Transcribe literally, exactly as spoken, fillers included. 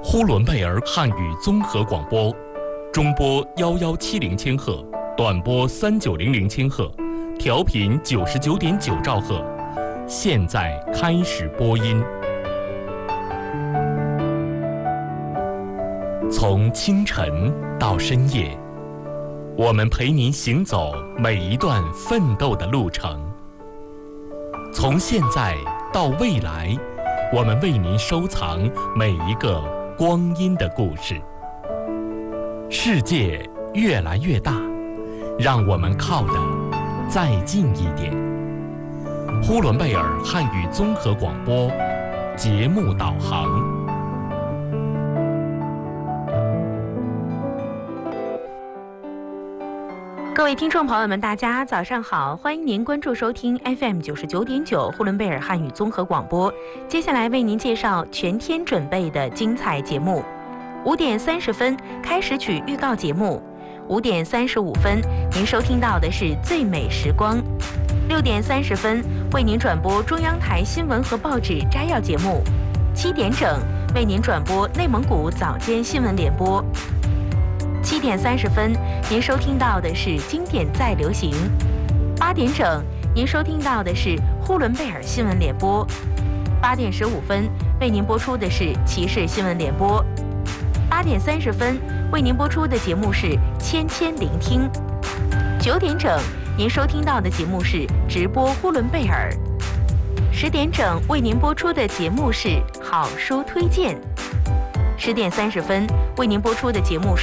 呼伦贝尔汉语综合广播，中波幺幺七零千赫，短波三九零零千赫，调频九十九点九兆赫。现在开始播音。从清晨到深夜，我们陪您行走每一段奋斗的路程。从现在到未来，我们为您收藏每一个光阴的故事。世界越来越大，让我们靠得再近一点。呼伦贝尔汉语综合广播节目导航。 各位听众朋友们，大家早上好，欢迎您关注收听 F M 九十九点九呼伦贝尔汉语综合广播。接下来为您介绍全天准备的精彩节目。五点三十分开始曲预告节目，五点三十五分您收听到的是最美时光。六点三十分为您转播中央台新闻和报纸摘要节目。七点整为您转播内蒙古早间新闻联播。七点三十分，您收听到的是经典再流行。八点整，您收听到的是呼伦贝尔新闻联播。八点十五分，为您播出的是骑士新闻联播。八点三十分，为您播出的节目是千千聆听。九点整，您收听到的节目是直播呼伦贝尔。十点整，为您播出的节目是好书推荐。十点三十分，为您播出的节目是